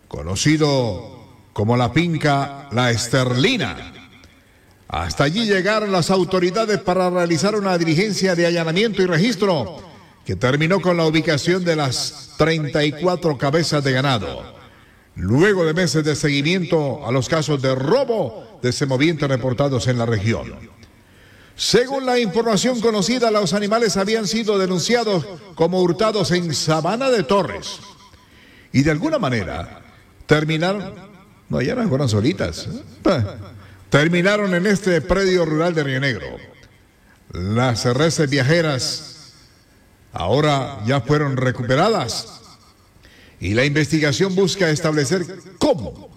conocido como la finca La Esterlina. Hasta allí llegaron las autoridades para realizar una diligencia de allanamiento y registro que terminó con la ubicación de las 34 cabezas de ganado. Luego de meses de seguimiento a los casos de robo de semovientes reportados en la región. Según la información conocida, los animales habían sido denunciados como hurtados en Sabana de Torres. Y de alguna manera terminaron, no, ya no fueron solitas, terminaron en este predio rural de Río Negro. Las reses viajeras ahora ya fueron recuperadas y la investigación busca establecer cómo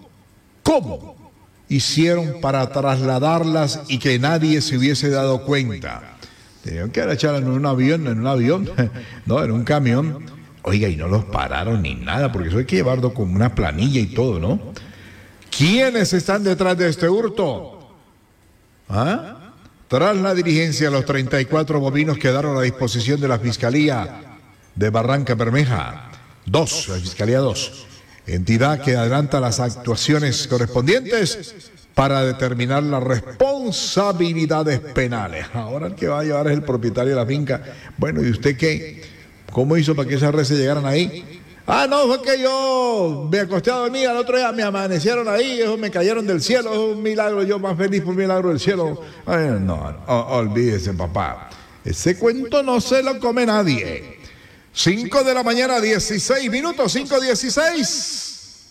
hicieron para trasladarlas y que nadie se hubiese dado cuenta. Tenían que echarlas en un avión, no, en un camión. Oiga, y no los pararon ni nada, porque eso hay que llevarlo con una planilla y todo, ¿no? ¿Quiénes están detrás de este hurto? Tras la diligencia, los 34 bovinos quedaron a disposición de la Fiscalía de Barranca Bermeja. La Fiscalía 2, entidad que adelanta las actuaciones correspondientes para determinar las responsabilidades penales. Ahora el que va a llevar es el propietario de la finca. Bueno, ¿y usted qué? ¿Cómo hizo para que esas reses llegaran ahí? No, fue que yo me acosté a dormir, al otro día me amanecieron ahí, ellos me cayeron del cielo, es un milagro, yo más feliz por un milagro del cielo. No, olvídese, papá. Ese cuento no se lo come nadie. 5 de la mañana, 16 minutos, 5:16.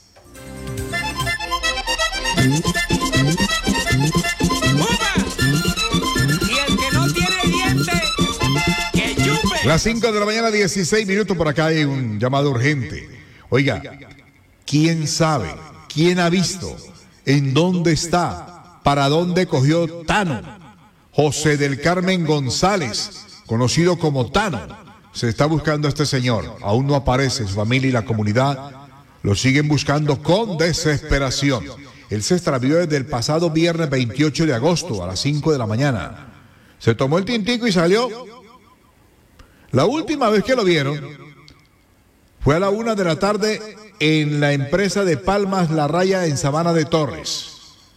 Las 5 de la mañana, 16 minutos, por acá hay un llamado urgente. Oiga, ¿quién sabe, quién ha visto, en dónde está, para dónde cogió Tano? José del Carmen González, conocido como Tano. Se está buscando a este señor, aún no aparece, su familia y la comunidad lo siguen buscando con desesperación. Él se extravió desde el pasado viernes 28 de agosto a las 5 de la mañana. Se tomó el tintico y salió. La última vez que lo vieron fue a la 1 de la tarde en la empresa de Palmas La Raya en Sabana de Torres.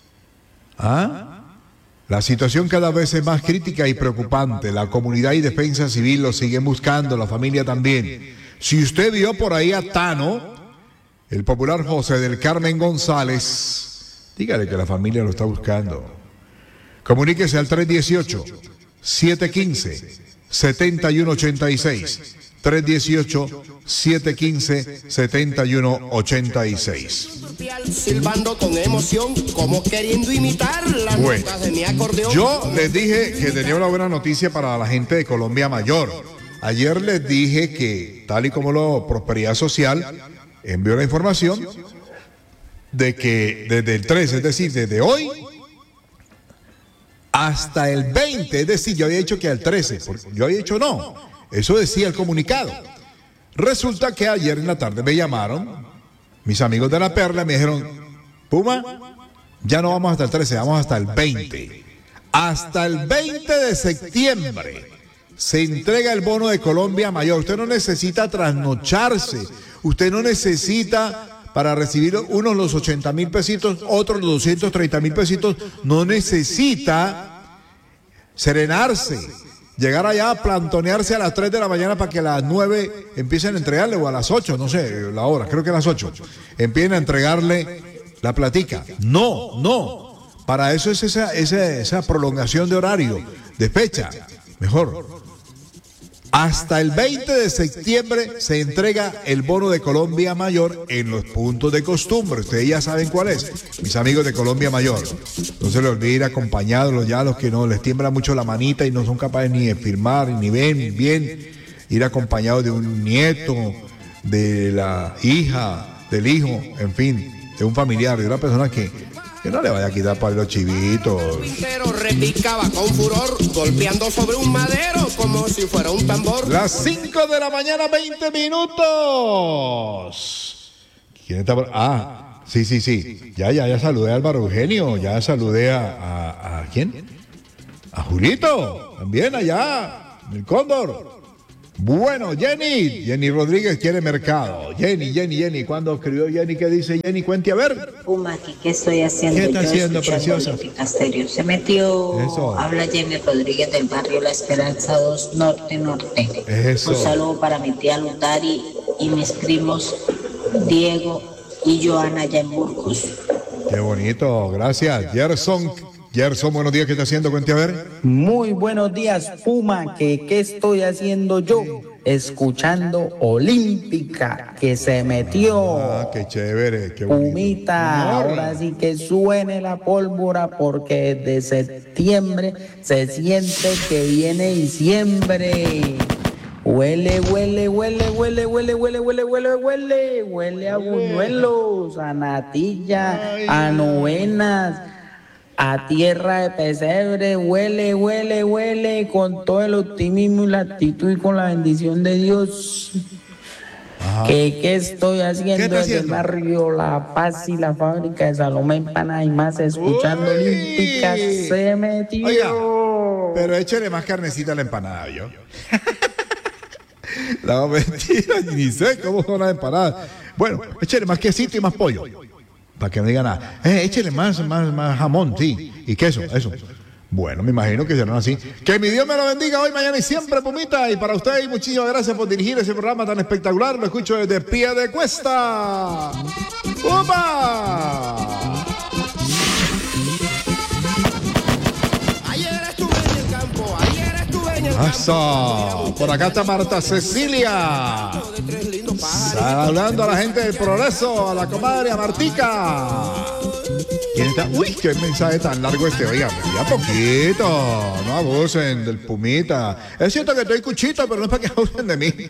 La situación cada vez es más crítica y preocupante. La comunidad y defensa civil lo siguen buscando, la familia también. Si usted vio por ahí a Tano, el popular José del Carmen González, dígale que la familia lo está buscando. Comuníquese al 318-715-7186. 318-715-7186. Silbando con emoción, como queriendo imitar las notas de mi acordeón. Yo les dije que tenía una buena noticia para la gente de Colombia Mayor. Ayer les dije que, tal y como la Prosperidad Social envió la información, de que desde el 13, es decir, desde hoy hasta el 20, es decir, yo había dicho que al 13, yo había dicho no, eso decía el comunicado. Resulta que ayer en la tarde me llamaron mis amigos de La Perla, me dijeron, Puma, ya no vamos hasta el 13, vamos hasta el 20. Hasta el 20 de septiembre se entrega el bono de Colombia Mayor. Usted no necesita trasnocharse, usted no necesita para recibir unos los 80,000 pesitos, otros los 230,000 pesitos, no necesita serenarse, llegar allá a plantonearse a las 3 de la mañana para que a las 9 empiecen a entregarle, o a las 8, no sé, la hora, creo que a las 8, empiecen a entregarle la platica. No, para eso es esa prolongación de horario, de fecha, mejor. Hasta el 20 de septiembre se entrega el bono de Colombia Mayor en los puntos de costumbre. Ustedes ya saben cuál es, mis amigos de Colombia Mayor. No se les olvide ir acompañados, ya los que no les tiembla mucho la manita y no son capaces ni de firmar, ni ven bien, ir acompañados de un nieto, de la hija, del hijo, en fin, de un familiar, de una persona que no le vaya a quitar para los chivitos. Pero repicaba con furor, golpeando sobre un madero como si fuera un tambor. Las 5 de la mañana, 20 minutos. ¿Quién está por? Sí. Ya saludé a Álvaro Eugenio, ya saludé a ¿quién? A Julito, también allá, el Cóndor. Bueno, Jenny Rodríguez quiere mercado. Jenny, ¿cuándo escribió Jenny? ¿Qué dice Jenny? Cuente a ver. Puma, ¿qué estoy haciendo? ¿Qué está haciendo, escuchando preciosa? Olímpica Estéreo. Se metió, Eso. habla Jenny Rodríguez del barrio La Esperanza 2 Norte. Eso. Un saludo para mi tía Lutari y mis primos Diego y Joana allá en Burgos. Qué bonito, gracias. Gerson, buenos días, ¿qué está haciendo? Cuente a ver. Muy buenos días, Puma. ¿Qué estoy haciendo yo? Escuchando Olímpica, que se metió. Ah, qué chévere, qué bonito. Pumita, ahora sí que suene la pólvora porque desde septiembre se siente que viene diciembre. Huele a buñuelos, a natilla, a novenas, a tierra de pesebre, huele con todo el optimismo y la actitud y con la bendición de Dios. ¿Qué estoy haciendo en el haciendo? barrio La Paz y la fábrica de Salomé Empana y más escuchando Uy. Olímpica se metió? Oiga, pero échale más carnecita a la empanada, ¿yo? La mentira, ni sé cómo son las empanadas. Bueno, échale más quesito y más pollo. Para que no diga nada. Échale más jamón, sí. Y queso, eso. Bueno, me imagino que serán así. Que mi Dios me lo bendiga hoy, mañana y siempre, Pumita. Y para usted, muchísimas gracias por dirigir ese programa tan espectacular. Lo escucho desde Piedecuesta. ¡Puma! Ayer estuve en el campo, Eso. Por acá está Marta Cecilia. de tres lindos pájaros. Está hablando a la gente del progreso, a la comadre, a Martica. ¿Quién está? Uy, qué mensaje tan largo este. Oiga, ya poquito. No abusen del Pumita. Es cierto que estoy cuchito, pero no es para que abusen de mí.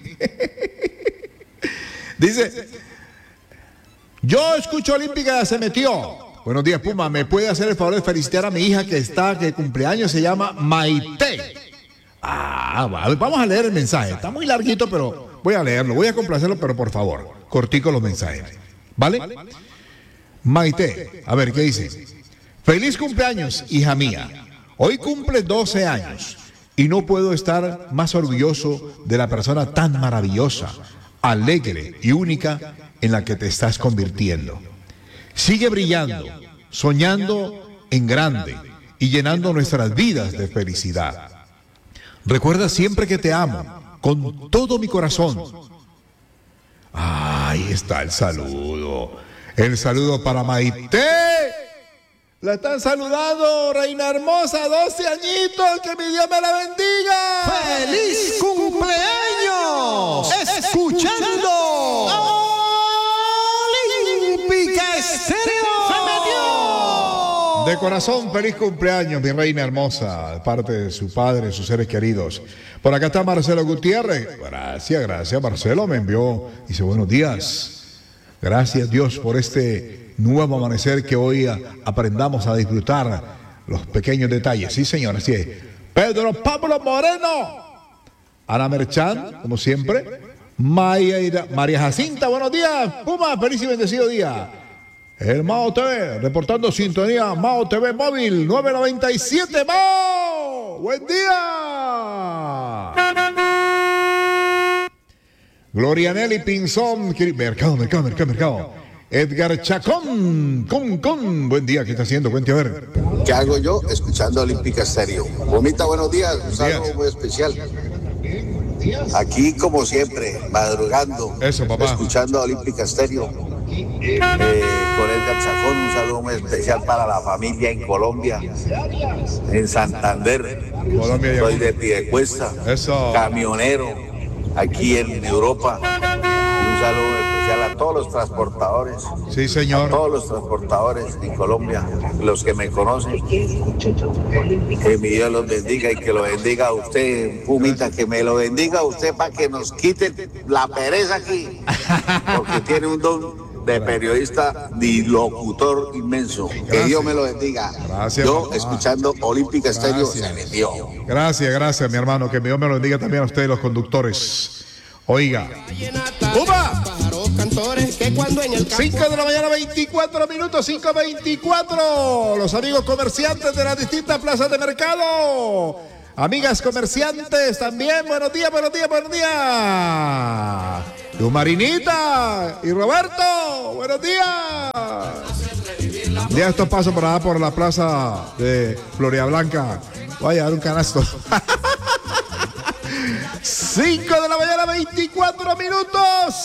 Dice, yo escucho Olímpica, se metió. Buenos días, Puma. ¿Me puede hacer el favor de felicitar a mi hija que cumpleaños? Se llama Maite. Vamos a leer el mensaje. Está muy larguito, pero voy a leerlo. Voy a complacerlo, pero por favor, cortico los mensajes. ¿Vale? Maite, a ver, ¿qué dice? Feliz cumpleaños, hija mía. Hoy cumple 12 años y no puedo estar más orgulloso de la persona tan maravillosa, alegre y única en la que te estás convirtiendo. Sigue brillando, soñando en grande y llenando nuestras vidas de felicidad. Recuerda siempre que te amo con todo mi corazón. Ahí está el saludo. El saludo para Maite. La están saludando, reina hermosa, 12 añitos. Que mi Dios me la bendiga. ¡Feliz cumpleaños! Escuchando Olímpica Estéreo. ¡Se metió! De corazón, feliz cumpleaños, mi reina hermosa, de parte de su padre, de sus seres queridos. Por acá está Marcelo Gutiérrez. Gracias, Marcelo me envió. Dice, buenos días. Gracias, Dios, por este nuevo amanecer que hoy aprendamos a disfrutar los pequeños detalles. Sí, señor, así es. Pedro Pablo Moreno. Ana Merchán, como siempre. María Jacinta, buenos días. Puma, feliz y bendecido día. El Mao TV, reportando sintonía, Mao TV móvil, 997, Mao. Buen día. Gloria Nelly Pinzón, Mercado. Edgar Chacón, buen día, ¿qué está haciendo? Cuente a ver. ¿Qué hago yo? Escuchando Olímpica Estéreo. Bomita, buenos días. Un saludo muy especial. Aquí, como siempre, madrugando. Eso, papá. Escuchando Olímpica Estéreo. Con Edgar Chacón, un saludo muy especial para la familia en Colombia, en Santander. Colombia, soy de Piedecuesta. Eso. Camionero. Aquí en Europa. Un saludo especial a todos los transportadores. Sí, señor. A todos los transportadores en Colombia, los que me conocen. Que mi Dios los bendiga y que lo bendiga a usted, Pumita, que me lo bendiga a usted para que nos quite la pereza aquí. Porque tiene un don de periodista y locutor inmenso. Que Dios me lo bendiga. Gracias, yo, papá. escuchando Olímpica Estéreo, Gracias. se metió. Gracias, mi hermano. Que Dios me lo bendiga también a ustedes, los conductores. Oiga. ¡Upa! Pájaros cantores que cuando en el campo 5 de la mañana, 24 minutos, 5:24. Los amigos comerciantes de las distintas plazas de mercado. Amigas comerciantes también, buenos días, buenos días, buenos días. Tu Marinita y Roberto, buenos días. Ya estos pasos por allá por la plaza de Florida Blanca. Voy a dar un canasto. 5 de la mañana, 24 minutos.